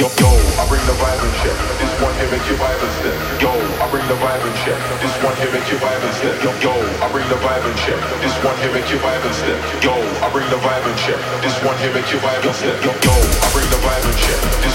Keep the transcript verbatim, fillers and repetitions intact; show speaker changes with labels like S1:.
S1: Yo, I bring the vibe and shit. This one here make you vibe and step. Yo, I bring the vibe and shit. This one here make you vibe and step. Yo, yo, I bring the vibe and shit. This one here make you vibe and step. Yo, I bring the vibe and shit. This one here make you vibe and step. Yo, yo, I bring the vibe and shit. This